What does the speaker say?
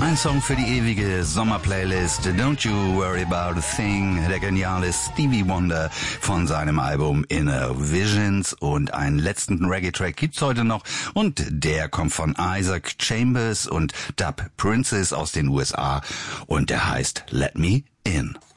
Ein Song für die ewige Sommerplaylist. Don't You Worry About a Thing. Der geniale Stevie Wonder von seinem Album Inner Visions. Und einen letzten Reggae-Track gibt's heute noch. Und der kommt von Isaac Chambers und Dub Princess aus den USA. Und der heißt Let Me In.